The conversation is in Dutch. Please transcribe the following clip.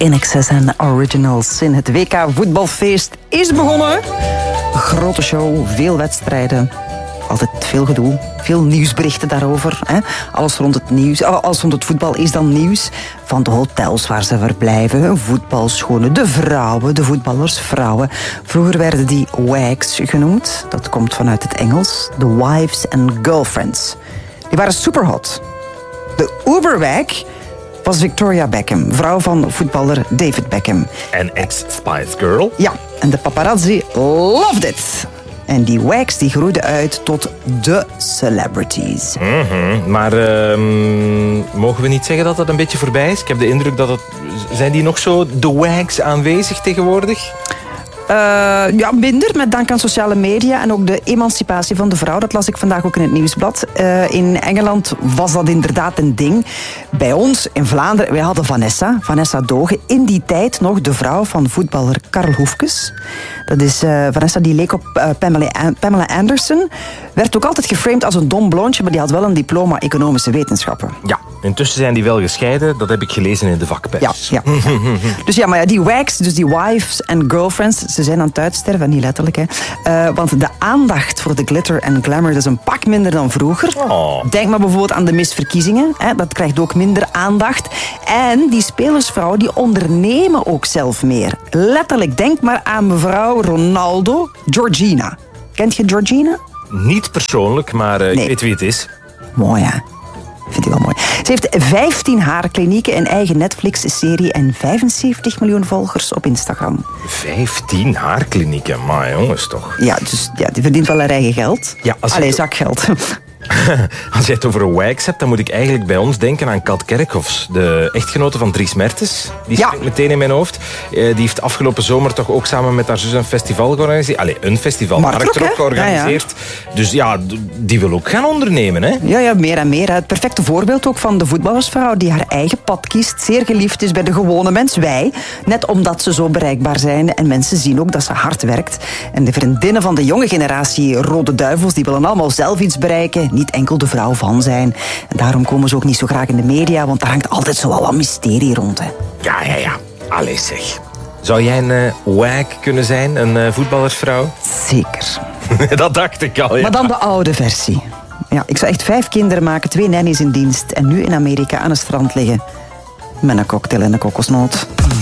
INXS en Original Sin. Het WK voetbalfeest is begonnen. Grote show, veel wedstrijden. Altijd veel gedoe, veel nieuwsberichten daarover. Hè? Alles rond het voetbal is dan nieuws. Van de hotels waar ze verblijven, hun voetbalschoenen, de vrouwen, de voetballersvrouwen. Vroeger werden die wags genoemd. Dat komt vanuit het Engels. De wives and girlfriends. Die waren superhot. De Uberwag was Victoria Beckham, vrouw van voetballer David Beckham. En ex-Spice Girl. Ja, en de paparazzi loved it. En die wags die groeiden uit tot de celebrities. Maar mogen we niet zeggen dat dat een beetje voorbij is? Ik heb de indruk dat het... Zijn die nog zo de wags aanwezig tegenwoordig? Ja, minder, met dank aan sociale media en ook de emancipatie van de vrouw. Dat las ik vandaag ook in het nieuwsblad. In Engeland was dat inderdaad een ding. Bij ons in Vlaanderen, wij hadden Vanessa Dogen. In die tijd nog de vrouw van voetballer Karel Hoefkes. Dat is Vanessa, die leek op Pamela Anderson. Werd ook altijd geframed als een dom blondje, maar die had wel een diploma economische wetenschappen. Ja, intussen zijn die wel gescheiden. Dat heb ik gelezen in de vakpers. Ja. Dus ja, maar ja, die wags, dus die wives en girlfriends, ze zijn aan het uitsterven, niet letterlijk. Hè. Want de aandacht voor de glitter en glamour is een pak minder dan vroeger. Oh. Denk maar bijvoorbeeld aan de misverkiezingen. Hè. Dat krijgt ook minder aandacht. En die spelersvrouwen die ondernemen ook zelf meer. Letterlijk, denk maar aan mevrouw Ronaldo, Georgina. Kent je Georgina? Niet persoonlijk, maar ik weet wie het is. Mooi, hè? Vind ik wel mooi. Ze heeft 15 haarklinieken, een eigen Netflix-serie en 75 miljoen volgers op Instagram. 15 haarklinieken, maar jongens toch. Ja, dus ja, die verdient wel haar eigen geld. Ja, zakgeld. Als je het over wags hebt, dan moet ik eigenlijk bij ons denken aan Kat Kerkhoffs. De echtgenote van Dries Mertens. Die springt meteen in mijn hoofd. Die heeft afgelopen zomer toch ook samen met haar zus een festival georganiseerd. Een festival, Marktrok georganiseerd. Ja. Dus ja, die wil ook gaan ondernemen, hè? Ja, meer en meer. Het perfecte voorbeeld ook van de voetballersvrouw die haar eigen pad kiest. Zeer geliefd is bij de gewone mens, wij. Net omdat ze zo bereikbaar zijn. En mensen zien ook dat ze hard werkt. En de vriendinnen van de jonge generatie Rode Duivels, die willen allemaal zelf iets bereiken. Niet enkel de vrouw van zijn. En daarom komen ze ook niet zo graag in de media, want daar hangt altijd zo wel wat mysterie rond. Hè. Ja. Allee zeg. Zou jij een wag kunnen zijn, een voetballersvrouw? Zeker. Dat dacht ik al, ja. Maar dan de oude versie. Ja, ik zou echt 5 kinderen maken, 2 nannies in dienst en nu in Amerika aan het strand liggen. Met een cocktail en een kokosnoot.